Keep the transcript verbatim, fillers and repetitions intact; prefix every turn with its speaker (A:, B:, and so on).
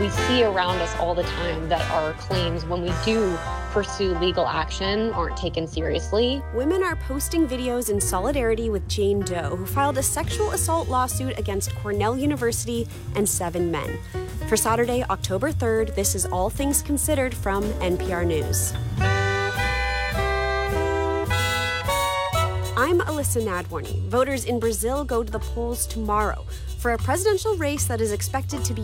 A: we see around us all the time that our claims, when we do pursue legal action, aren't taken seriously.
B: Women are posting videos in solidarity with Jane Doe, who filed a sexual assault lawsuit against Cornell University and seven men. For Saturday, October third, this is All Things Considered from N P R News. I'm Alyssa Nadworny. Voters in Brazil go to the polls tomorrow for a presidential race that is expected to be